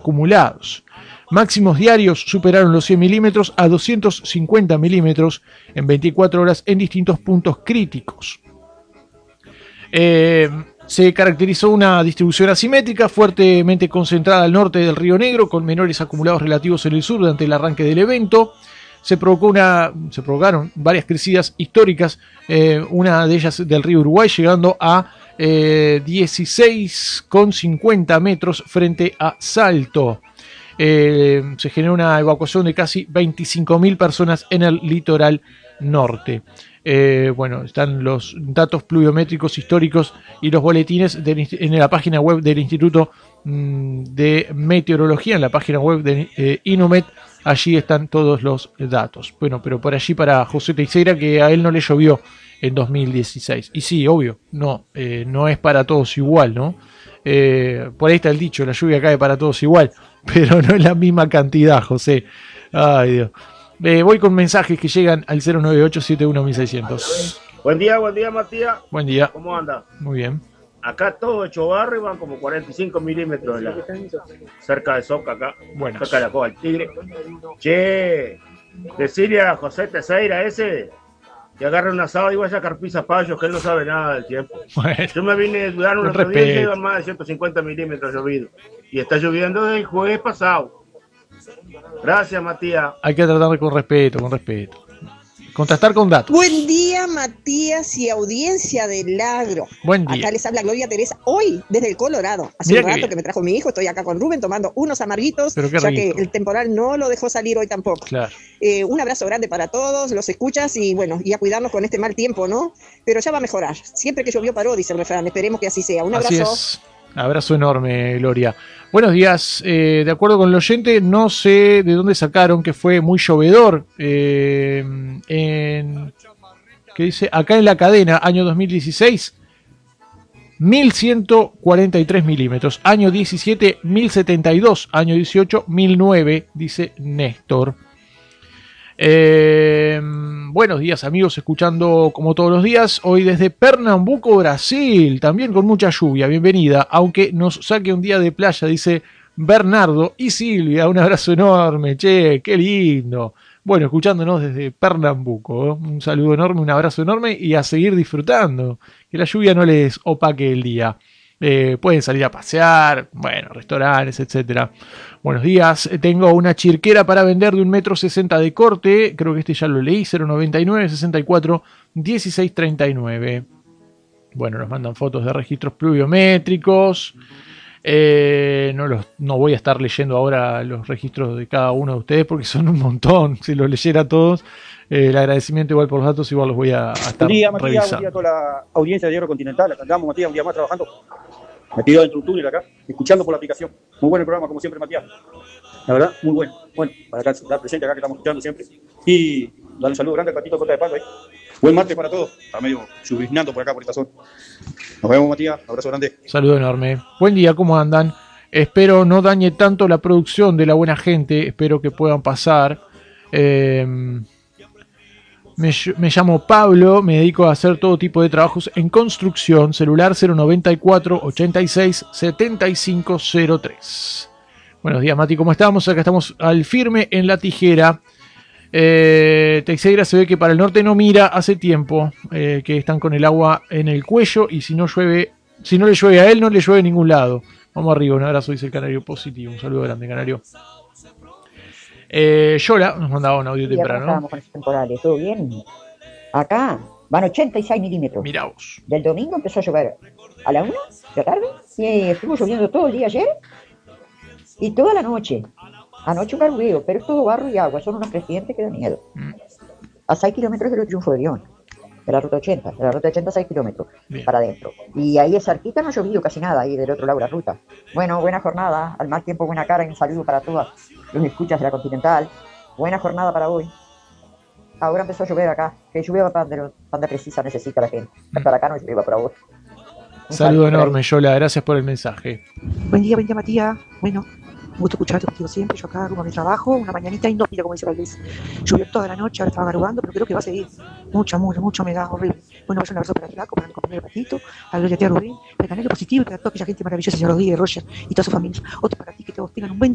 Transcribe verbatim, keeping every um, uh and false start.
acumulados. Máximos diarios superaron los cien milímetros a doscientos cincuenta milímetros en veinticuatro horas en distintos puntos críticos. Eh, se caracterizó una distribución asimétrica fuertemente concentrada al norte del Río Negro, con menores acumulados relativos en el sur durante el arranque del evento. Se, provocó una, se provocaron varias crecidas históricas, eh, una de ellas del río Uruguay, llegando a eh, dieciséis coma cincuenta metros frente a Salto. Eh, se generó una evacuación de casi veinticinco mil personas en el litoral norte. Eh, bueno, están los datos pluviométricos históricos y los boletines de, en la página web del Instituto mmm, de Meteorología, en la página web de eh, Inumet. Allí están todos los datos. Bueno, pero por allí para José Teixeira, que a él no le llovió en dos mil dieciséis. Y sí, obvio, no, eh, no es para todos igual, ¿no? Eh, por ahí está el dicho, la lluvia cae para todos igual, pero no es la misma cantidad, José. Ay, Dios. Eh, voy con mensajes que llegan al cero nueve ocho siete uno seis cero cero. Buen día, buen día, Matías. Buen día. ¿Cómo anda? Muy bien. Acá todo hecho barro y van como cuarenta y cinco milímetros de la, cerca de Soca acá. Buenas. Cerca de la Cova del Tigre. Che, decirle a José Teixeira ese que agarre un asado y vaya a carpiza payos, que él no sabe nada del tiempo. Bueno, yo me vine a ayudar un otro día y llevan más de ciento cincuenta milímetros llovido. Y está lloviendo desde el jueves pasado. Gracias, Matías. Hay que tratar con respeto, con respeto. Contrastar con datos. Buen día, Matías y audiencia del Agro. Buen día. Acá les habla Gloria Teresa, hoy desde el Colorado. Hace Mirá un que rato que me trajo mi hijo, estoy acá con Rubén tomando unos amarguitos, Pero qué ya rico. que el temporal no lo dejó salir hoy tampoco. Claro. Eh, un abrazo grande para todos, los escuchas y bueno, y a cuidarnos con este mal tiempo, ¿no? Pero ya va a mejorar. Siempre que llovió paró, dice el refrán. Esperemos que así sea. Un Así abrazo. es. Abrazo enorme, Gloria. Buenos días. Eh, de acuerdo con el oyente, no sé de dónde sacaron que fue muy llovedor. Eh, en, ¿qué dice? Acá en la cadena, año dos mil dieciséis, mil ciento cuarenta y tres milímetros. Año diecisiete, mil setenta y dos. Año dieciocho, mil nueve, dice Néstor. Eh, buenos días, amigos, escuchando como todos los días, hoy desde Pernambuco, Brasil, también con mucha lluvia, bienvenida, aunque nos saque un día de playa, dice Bernardo y Silvia, un abrazo enorme, che, qué lindo. Bueno, escuchándonos desde Pernambuco, ¿eh? Un saludo enorme, un abrazo enorme y a seguir disfrutando, que la lluvia no les opaque el día. Eh, pueden salir a pasear, bueno, restaurantes, etcétera. Buenos días, tengo una chirquera para vender de un metro sesenta de corte, creo que este ya lo leí, cero noventa y nueve, sesenta y cuatro, dieciséis treinta y nueve. Bueno, nos mandan fotos de registros pluviométricos. Eh, no, los, no voy a estar leyendo ahora los registros de cada uno de ustedes porque son un montón, si los leyera todos. Eh, el agradecimiento igual por los datos, igual los voy a, a estar Buen día, Matías, revisando. buen día a toda la audiencia de Diario Continental. Acá andamos, Matías, un día más trabajando. Metido dentro de un túnel acá, escuchando por la aplicación. Muy bueno el programa, como siempre, Matías. La verdad, muy bueno. Bueno, para estar presente acá que estamos escuchando siempre. Y darle un saludo grande al patito de Cota de Palo ahí. Buen martes para todos. Está medio lluviznando por acá, por esta zona. Nos vemos, Matías. Abrazo grande. Saludo enorme. Buen día, ¿cómo andan? Espero no dañe tanto la producción de La Buena Gente. Espero que puedan pasar. Eh, me, me llamo Pablo. Me dedico a hacer todo tipo de trabajos en construcción. Celular cero noventa y cuatro, ochenta y seis, setenta y cinco cero tres. Buenos días, Mati. ¿Cómo estamos? Acá estamos al firme en la tijera. Eh, Teixeira se ve que para el norte no mira hace tiempo, eh, que están con el agua en el cuello y si no llueve, si no le llueve a él, no le llueve a ningún lado. Vamos arriba, un abrazo, dice el Canario positivo, un saludo grande, Canario. Eh, Yola nos mandaba un audio temprano. Estábamos con esos temporales, ¿todo bien? Acá van ochenta y seis milímetros. Mirá vos. Del domingo empezó a llover a la una de la tarde y estuvo lloviendo todo el día ayer y toda la noche. Anoche un garubeo, pero es todo barro y agua, son unos crecientes que da miedo. Mm. A seis kilómetros del Triunfo de León, de la ruta ochenta, de la ruta ochenta a seis kilómetros Bien. Para adentro. Y ahí es cerquita, no ha llovido casi nada, ahí del otro lado de la ruta. Bueno, buena jornada, al mal tiempo buena cara y un saludo para todas los escuchas de la Continental. Buena jornada para hoy. Ahora empezó a llover acá, que llueva para donde, donde precisa necesita la gente. Mm. Para acá no llueva para vos. Un saludo, saludo enorme, Yola, gracias por el mensaje. Buen día, buen día, Matías. Bueno, me gusta escucharte contigo siempre. Yo acá rumbo a mi trabajo, una mañanita inhóspita, como dice Valdés. Llovió toda la noche, ahora estaba garugando, pero creo que va a seguir. Mucha, mucha, mucha humedad, horrible. Bueno, un abrazo para el Flaco, para mi compañero Patito, a Gloria Tía Rubén, para el Canal Positivo y para toda aquella gente maravillosa, señor Rodríguez, Roger y toda su familia. Otro para ti, que todos tengan un buen día.